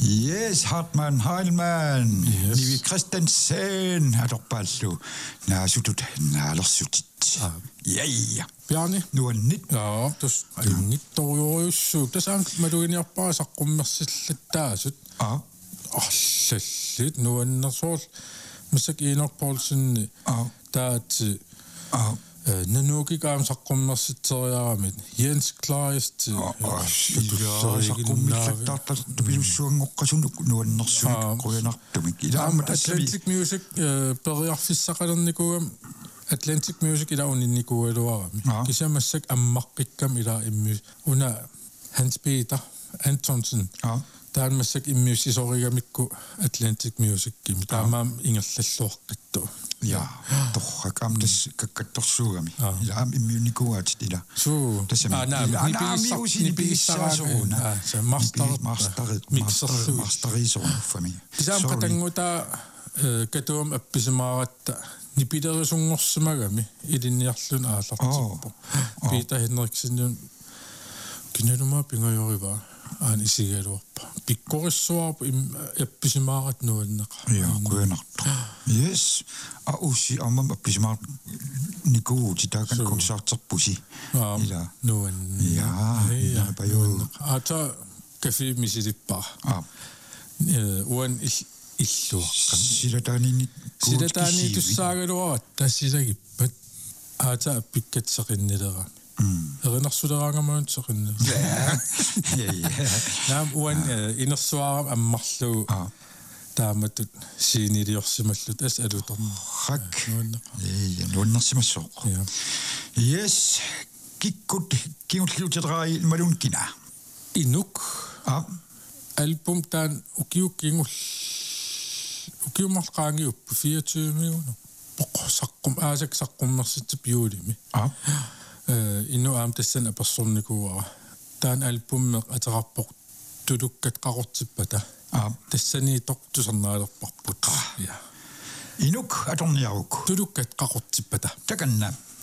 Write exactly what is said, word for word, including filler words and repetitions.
Yes, Hartmann, Heilmann. Yes. Nivi Christensen, adorpallu. Naasutut naalersutit. Ja, ja. Bjarni. Nu er nit. Ja, tus nittoriuissuuk. Tasaan maluiniarpaa saqqummersillat taasut. Ah. Arlallit nuannersuul massak iinorpoolsinni. Ah. Taati. Ah. Nanuukikaam saqqummersitteriaramit Jens Kleist. Ah, saqqummillattaartat tupilussuangoqqasunuk nuannersuuk qoyanartumik. Ilaama tassavi Atlantic Music periarfissaqalernikuam Atlantic Music ila uninnikualuarami. Kisamassak ammaqikkam ila immi una Hans Peter Antonsen. Ah. Taan massak immiussisorigamikku Atlantic Music kim taamaam ingerlalluaqqattu. Ja, torrakam tas kakkattorsuugami. Ilaam immiunikuaat ila. Suu. Tasami. Nipigissaqaruna. Se master masterit mixerlu masterisoruffami. Kisaam qatanguta katuam appisimaratta nipiderusungorsimagami ilinniarlun aallartippo. Peter Henriksen kinaluma pingajoriva aan isigaluarpa. Pikkorissuarpa appisimaarat nuanneqa. Ja, kuyanartu. Yes. A usi ammam appisimaarat nikuuti taakan konserterpusi. Ila nuan. Ja, ja pajo. Ata kafi misilippa. Ah. Uan illuaqqam. Silataani Silataani tussaagaluarat tassisagippat. Ata appikkatsaqinnilerami. Erinarsuleraangamuun soqinna. Ja, ja. Naam uan inersuaram ammarlu. Ah. Taamatut siiniiliorsimallut as alutorma. Hak. Ja, nuannersimassoq. Ja. Yes. Kikkut kiullutiiterai malunkina. Inuk. Ah. Album taan ukiukingul ukiumarqaangi uppu fireogtyve millioner. Poq saqqum aasak saqqummersitip juulimi. Ah. Innu aam tassan apersonnikuara. Taan albummeq aterarpoq tulukkat qaqortippata. Ah. Tassani tortusernaalerparput. Ja. Inuk atorniaruk. Tulukkat qaqortippata. Takanna.